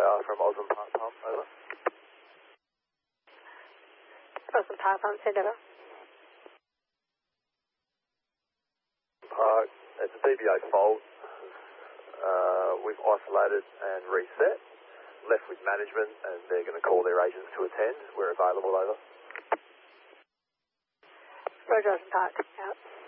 From Osmond Park Pump, over. Osmond Park Pump, send over. Park, it's a DBA fault. We've isolated and reset. Left with management, and they're going to call their agents to attend. We're available, over. Roger, Osmond Park, out.